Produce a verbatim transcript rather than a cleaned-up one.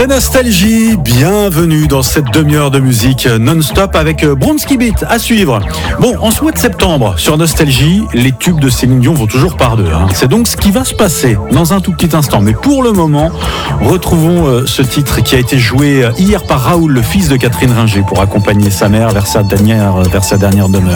C'est Nostalgie, bienvenue dans cette demi-heure de musique non-stop avec Bronski Beat à suivre. Bon, en ce mois de septembre, sur Nostalgie, les tubes de Céline Dion vont toujours par deux. Hein. C'est donc ce qui va se passer dans un tout petit instant. Mais pour le moment, retrouvons euh, ce titre qui a été joué hier par Raoul, le fils de Catherine Ringer, pour accompagner sa mère vers sa dernière, vers sa dernière demeure.